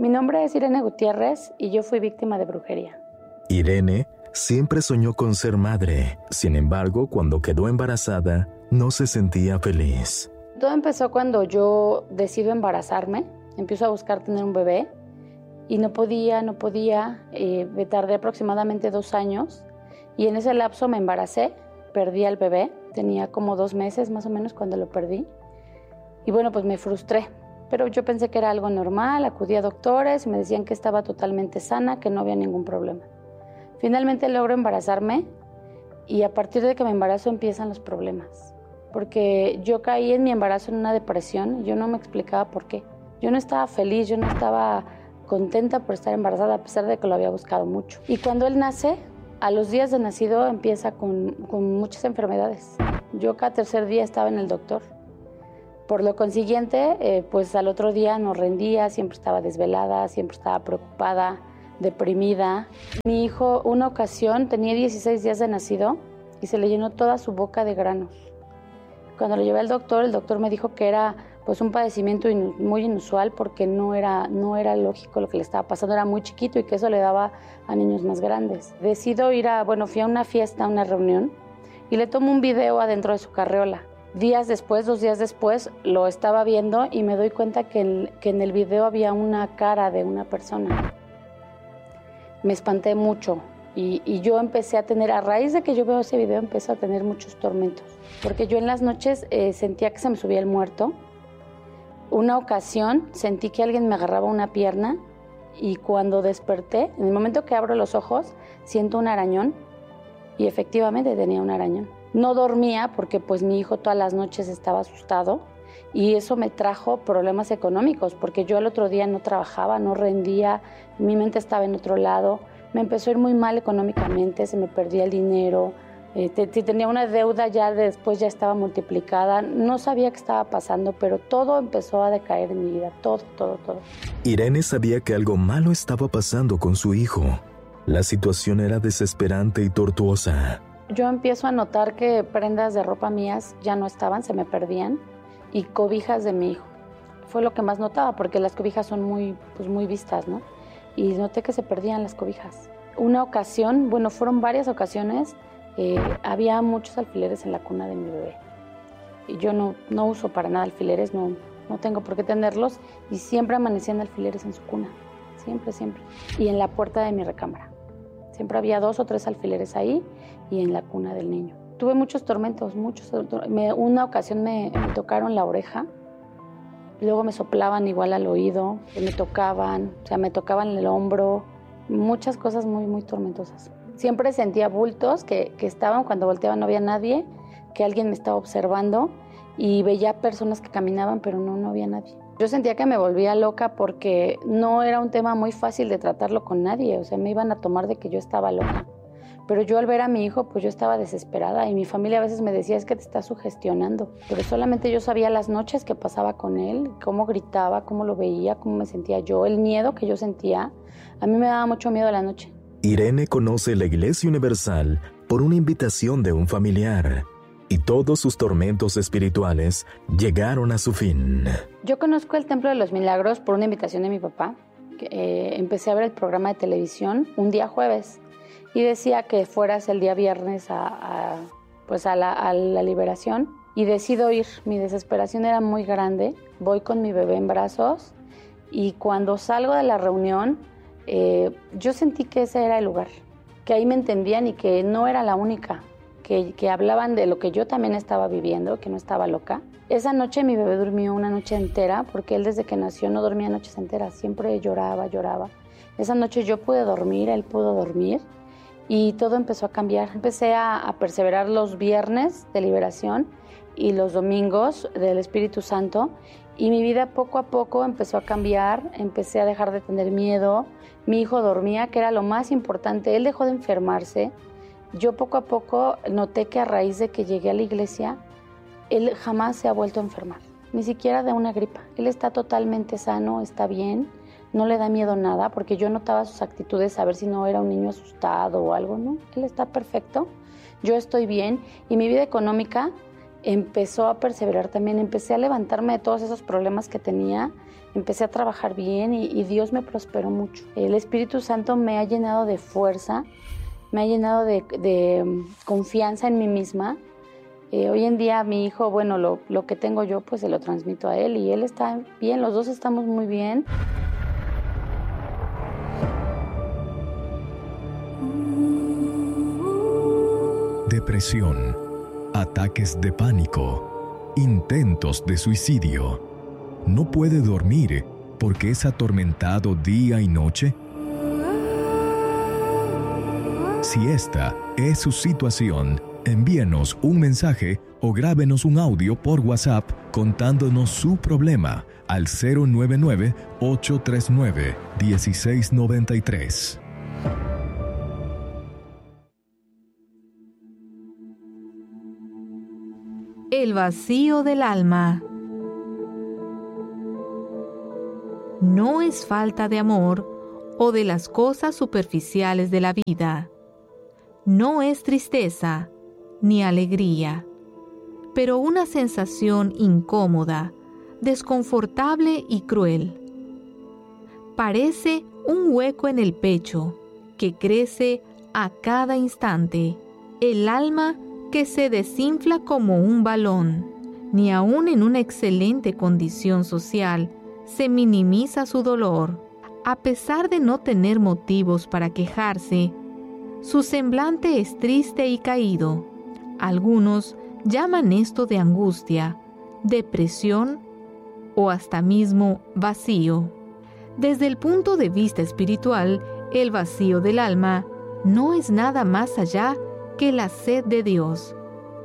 Mi nombre es Irene Gutiérrez y yo fui víctima de brujería. Irene siempre soñó con ser madre. Sin embargo, cuando quedó embarazada, no se sentía feliz. Todo empezó cuando yo decido embarazarme. Empiezo a buscar tener un bebé y no podía. Me tardé aproximadamente 2 años y en ese lapso me embaracé, perdí al bebé. Tenía como 2 meses más o menos cuando lo perdí. Y bueno, pues me frustré. Pero yo pensé que era algo normal, acudí a doctores, me decían que estaba totalmente sana, que no había ningún problema. Finalmente logro embarazarme y a partir de que me embarazo empiezan los problemas. Porque yo caí en mi embarazo en una depresión y yo no me explicaba por qué. Yo no estaba feliz, yo no estaba contenta por estar embarazada a pesar de que lo había buscado mucho. Y cuando él nace, a los días de nacido empieza con muchas enfermedades. Yo cada tercer día estaba en el doctor. Por lo consiguiente, pues al otro día no rendía, siempre estaba desvelada, siempre estaba preocupada, deprimida. Mi hijo, una ocasión, tenía 16 días de nacido y se le llenó toda su boca de granos. Cuando lo llevé al doctor, el doctor me dijo que era pues un padecimiento muy inusual porque no era lógico lo que le estaba pasando, era muy chiquito y que eso le daba a niños más grandes. Decido fui a una fiesta, a una reunión y le tomo un video adentro de su carriola. 2 días después, lo estaba viendo y me doy cuenta que en el video había una cara de una persona. Me espanté mucho y yo empecé a tener, a raíz de que yo veo ese video, empecé a tener muchos tormentos. Porque yo en las noches sentía que se me subía el muerto. Una ocasión sentí que alguien me agarraba una pierna y cuando desperté, en el momento que abro los ojos, siento un arañón y efectivamente tenía un arañón. No dormía porque pues mi hijo todas las noches estaba asustado y eso me trajo problemas económicos porque yo el otro día no trabajaba, no rendía, mi mente estaba en otro lado, me empezó a ir muy mal económicamente, se me perdía el dinero, tenía una deuda después ya estaba multiplicada, no sabía qué estaba pasando, pero todo empezó a decaer en mi vida, todo. Irene sabía que algo malo estaba pasando con su hijo. La situación era desesperante y tortuosa. Yo empiezo a notar que prendas de ropa mías ya no estaban, se me perdían, y cobijas de mi hijo. Fue lo que más notaba, porque las cobijas son muy vistas, ¿no? Y noté que se perdían las cobijas. Una ocasión, fueron varias ocasiones, había muchos alfileres en la cuna de mi bebé. Y yo no uso para nada alfileres, no tengo por qué tenerlos, y siempre amanecían alfileres en su cuna, siempre. Y en la puerta de mi recámara. Siempre había 2 o 3 alfileres ahí y en la cuna del niño. Tuve muchos tormentos. Una ocasión me tocaron la oreja, luego me soplaban igual al oído, me tocaban el hombro, muchas cosas muy tormentosas. Siempre sentía bultos que estaban, cuando volteaba no había nadie, que alguien me estaba observando y veía personas que caminaban, pero no había nadie. Yo sentía que me volvía loca porque no era un tema muy fácil de tratarlo con nadie, me iban a tomar de que yo estaba loca. Pero yo al ver a mi hijo, pues yo estaba desesperada y mi familia a veces me decía, es que te estás sugestionando. Pero solamente yo sabía las noches que pasaba con él, cómo gritaba, cómo lo veía, cómo me sentía yo, el miedo que yo sentía. A mí me daba mucho miedo la noche. Irene conoce la Iglesia Universal por una invitación de un familiar. Y todos sus tormentos espirituales llegaron a su fin. Yo conozco el Templo de los Milagros por una invitación de mi papá. Empecé a ver el programa de televisión un día jueves y decía que fueras el día viernes a la liberación y decido ir. Mi desesperación era muy grande. Voy con mi bebé en brazos y cuando salgo de la reunión yo sentí que ese era el lugar, que ahí me entendían y que no era la única. Que hablaban de lo que yo también estaba viviendo, que no estaba loca. Esa noche mi bebé durmió una noche entera, porque él desde que nació no dormía noches enteras, siempre lloraba. Esa noche yo pude dormir, él pudo dormir, y todo empezó a cambiar. Empecé a perseverar los viernes de liberación y los domingos del Espíritu Santo, y mi vida poco a poco empezó a cambiar, empecé a dejar de tener miedo, mi hijo dormía, que era lo más importante, él dejó de enfermarse. Yo poco a poco noté que a raíz de que llegué a la iglesia, él jamás se ha vuelto a enfermar, ni siquiera de una gripa. Él está totalmente sano, está bien, no le da miedo nada, porque yo notaba sus actitudes a ver si no era un niño asustado o algo, ¿no? Él está perfecto, yo estoy bien y mi vida económica empezó a perseverar también. Empecé a levantarme de todos esos problemas que tenía empecé a trabajar bien y Dios me prosperó mucho. El Espíritu Santo me ha llenado de fuerza, me ha llenado de confianza en mí misma. Hoy en día mi hijo, bueno, lo que tengo yo, pues se lo transmito a él y él está bien, los dos estamos muy bien. Depresión, ataques de pánico, intentos de suicidio. ¿No puede dormir porque es atormentado día y noche? Si esta es su situación, envíenos un mensaje o grábenos un audio por WhatsApp contándonos su problema al 099-839-1693. El vacío del alma. No es falta de amor o de las cosas superficiales de la vida. No es tristeza ni alegría, pero una sensación incómoda, desconfortable y cruel. Parece un hueco en el pecho que crece a cada instante. El alma que se desinfla como un balón. Ni aun en una excelente condición social se minimiza su dolor. A pesar de no tener motivos para quejarse, su semblante es triste y caído. Algunos llaman esto de angustia, depresión o hasta mismo vacío. Desde el punto de vista espiritual, el vacío del alma no es nada más allá que la sed de Dios.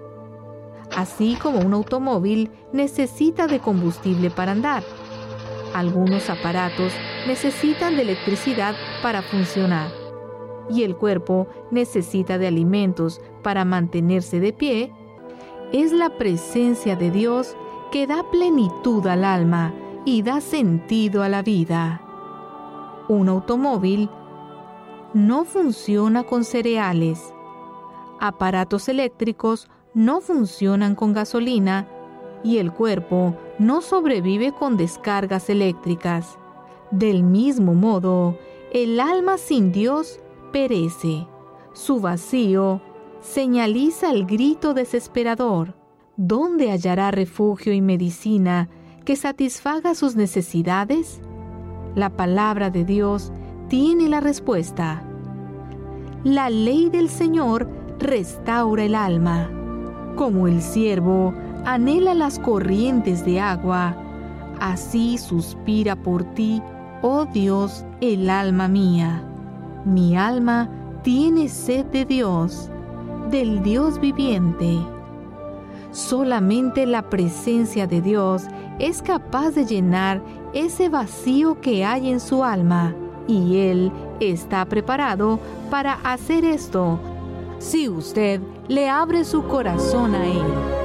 Así como un automóvil necesita de combustible para andar, algunos aparatos necesitan de electricidad para funcionar, y el cuerpo necesita de alimentos para mantenerse de pie. Es la presencia de Dios que da plenitud al alma y da sentido a la vida. Un automóvil no funciona con cereales. Aparatos eléctricos no funcionan con gasolina y el cuerpo no sobrevive con descargas eléctricas. Del mismo modo, el alma sin Dios perece. Su vacío señaliza el grito desesperador. ¿Dónde hallará refugio y medicina que satisfaga sus necesidades? La palabra de Dios tiene la respuesta. La ley del Señor restaura el alma. Como el ciervo anhela las corrientes de agua, así suspira por ti, oh Dios, el alma mía. Mi alma tiene sed de Dios, del Dios viviente. Solamente la presencia de Dios es capaz de llenar ese vacío que hay en su alma, y Él está preparado para hacer esto si usted le abre su corazón a Él.